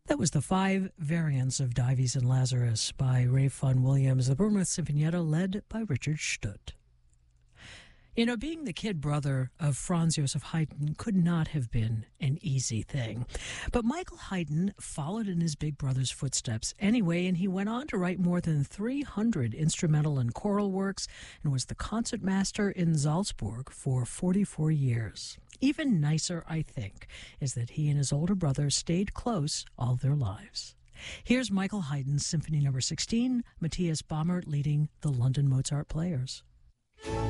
That was the 5 variants of Dives and Lazarus by Rafe Vaughan Williams, the Bournemouth Sinfonietta led by Richard Stutt. You know, being the kid brother of Franz Joseph Haydn could not have been an easy thing. But Michael Haydn followed in his big brother's footsteps anyway, and he went on to write more than 300 instrumental and choral works and was the concertmaster in Salzburg for 44 years. Even nicer, I think, is that he and his older brother stayed close all their lives. Here's Michael Haydn's Symphony No. 16, Matthias Baumert leading the London Mozart Players.